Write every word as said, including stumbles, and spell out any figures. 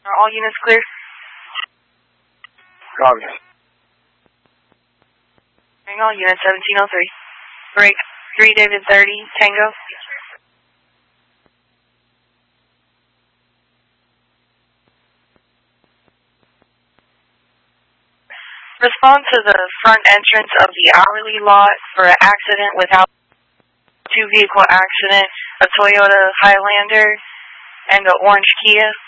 Are all units clear? Copy. Hang on, unit seventeen oh three. Break three David thirty, Tango. Respond to the front entrance of the hourly lot for an accident without two vehicle accident, a Toyota Highlander and an orange Kia.